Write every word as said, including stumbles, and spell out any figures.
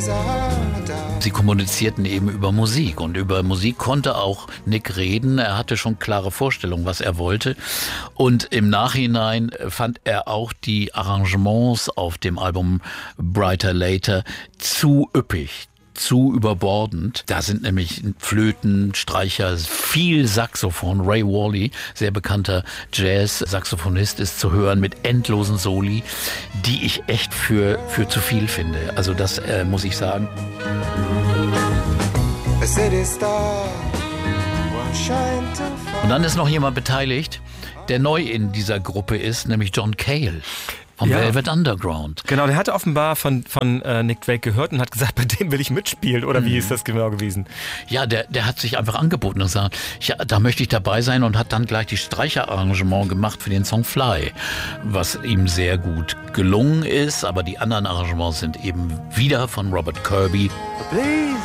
Sie kommunizierten eben über Musik und über Musik konnte auch Nick reden. Er hatte schon klare Vorstellungen, was er wollte. Und im Nachhinein fand er auch die Arrangements auf dem Album Brighter Later zu üppig, zu überbordend. Da sind nämlich Flöten, Streicher, viel Saxophon. Ray Worley, sehr bekannter Jazz-Saxophonist, ist zu hören mit endlosen Soli, die ich echt für, für zu viel finde. Also das äh, muss ich sagen. Und dann ist noch jemand beteiligt, der neu in dieser Gruppe ist, nämlich John Cale. Vom ja. Velvet Underground. Genau, der hatte offenbar von, von äh, Nick Drake gehört und hat gesagt, bei dem will ich mitspielen. Oder wie mhm. ist das genau gewesen? Ja, der, der hat sich einfach angeboten und gesagt, ja, da möchte ich dabei sein und hat dann gleich die Streicherarrangement gemacht für den Song Fly, was ihm sehr gut gelungen ist. Aber die anderen Arrangements sind eben wieder von Robert Kirby. Please.